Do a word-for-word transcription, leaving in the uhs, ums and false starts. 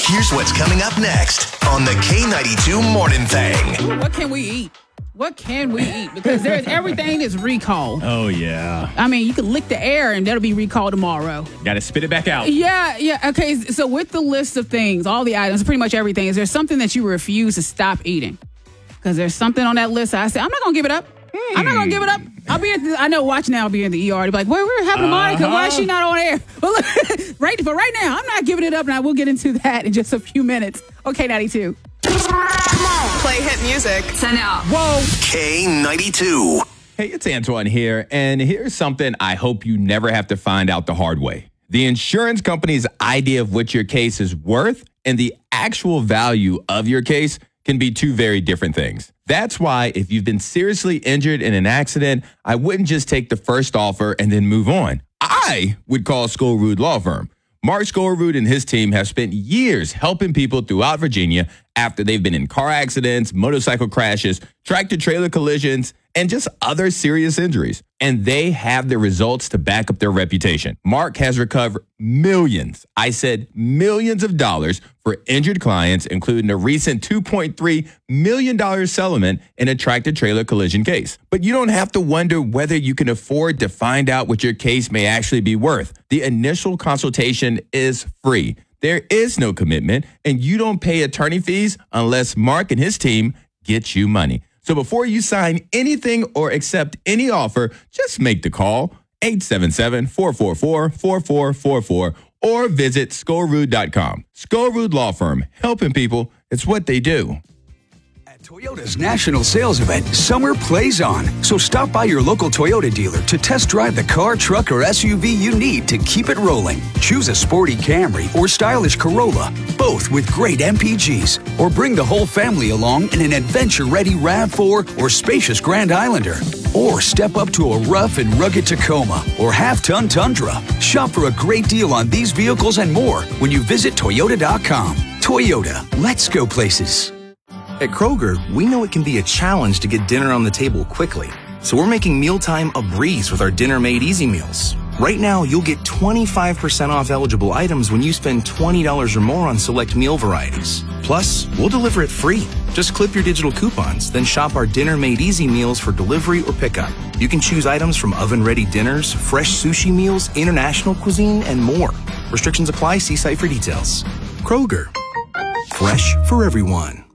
Here's what's coming up next on the K ninety-two Morning Thing. What can we eat? What can we eat? Because there's everything is recalled. Oh, yeah. I mean, you can lick the air and that'll be recalled tomorrow. Got to spit it back out. Yeah, yeah. Okay, so with the list of things, all the items, pretty much everything, is there something that you refuse to stop eating? Because there's something on that list I say, I'm not going to give it up. I'm not going to give it up. I'll be at the, I know, watch now, I'll be in the E R. They'll be like, well, we're having uh-huh. Monica. Why is she not on air? Well, look, right, but right now, I'm not giving it up, and I will get into that in just a few minutes. Okay, ninety-two. Come on. Play hit music. Send out. Whoa. K ninety-two. Hey, it's Antoine here, and here's something I hope you never have to find out the hard way. The insurance company's idea of what your case is worth and the actual value of your case can be two very different things. That's why if you've been seriously injured in an accident, I wouldn't just take the first offer and then move on. I would call Skorude Law Firm. Mark Skorude and his team have spent years helping people throughout Virginia after they've been in car accidents, motorcycle crashes, tractor-trailer collisions, and just other serious injuries. And they have the results to back up their reputation. Mark has recovered millions, I said millions of dollars for injured clients, including a recent two point three million dollars settlement in a tractor-trailer collision case. But you don't have to wonder whether you can afford to find out what your case may actually be worth. The initial consultation is free. There is no commitment, and you don't pay attorney fees unless Mark and his team get you money. So before you sign anything or accept any offer, just make the call, eight seven seven, four four four, four four four four, or visit skorude dot com. Skorude Law Firm, helping people, it's what they do. Toyota's national sales event, Summer Plays On. So stop by your local Toyota dealer to test drive the car, truck, or S U V you need to keep it rolling. Choose a sporty Camry or stylish Corolla, both with great M P Gs. Or bring the whole family along in an adventure-ready RAV four or spacious Grand Islander. Or step up to a rough and rugged Tacoma or half-ton Tundra. Shop for a great deal on these vehicles and more when you visit Toyota dot com. Toyota, let's go places. At Kroger, we know it can be a challenge to get dinner on the table quickly. So we're making mealtime a breeze with our Dinner Made Easy meals. Right now, you'll get twenty-five percent off eligible items when you spend twenty dollars or more on select meal varieties. Plus, we'll deliver it free. Just clip your digital coupons, then shop our Dinner Made Easy meals for delivery or pickup. You can choose items from oven-ready dinners, fresh sushi meals, international cuisine, and more. Restrictions apply. See site for details. Kroger. Fresh for everyone.